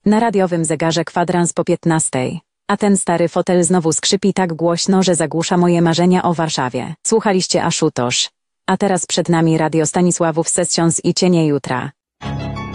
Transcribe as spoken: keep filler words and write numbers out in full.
Na radiowym zegarze kwadrans po piętnastej. A ten stary fotel znowu skrzypi tak głośno, że zagłusza moje marzenia o Warszawie. Słuchaliście Ashutosh. A teraz przed nami Radio Stanisławów Sessions i Cienie Jutra.